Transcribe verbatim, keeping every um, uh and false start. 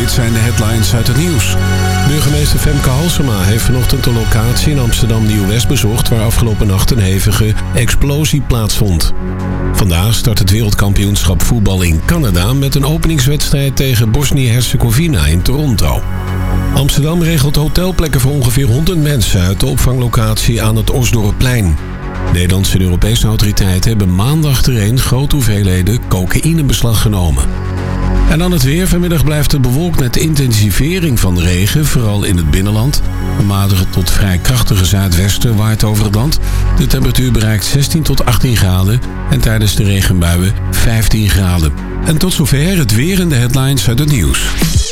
dit zijn de headlines uit het nieuws. Burgemeester Femke Halsema heeft vanochtend de locatie in Amsterdam Nieuw-West bezocht, waar afgelopen nacht een hevige explosie plaatsvond. Vandaag start het wereldkampioenschap voetbal in Canada met een openingswedstrijd tegen Bosnië-Herzegovina in Toronto. Amsterdam regelt hotelplekken voor ongeveer honderd mensen uit de opvanglocatie aan het Osdorpplein. Nederlandse en Europese autoriteiten hebben maandag achtereen grote hoeveelheden cocaïne in beslag genomen. En dan het weer. Vanmiddag blijft het bewolkt met intensivering van de regen, vooral in het binnenland. Een matige tot vrij krachtige zuidwesten waait over het land. De temperatuur bereikt zestien tot achttien graden en tijdens de regenbuien vijftien graden. En tot zover het weer en de headlines uit het nieuws.